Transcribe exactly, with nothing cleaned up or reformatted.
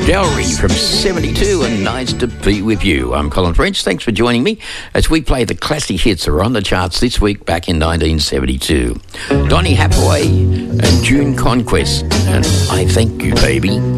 Dowry from seventy-two, and nice to be with you. I'm Colin French. Thanks for joining me as we play the classic hits that are on the charts this week back in nineteen seventy-two. Donny Hathaway and June Conquest, and I Thank You, Baby.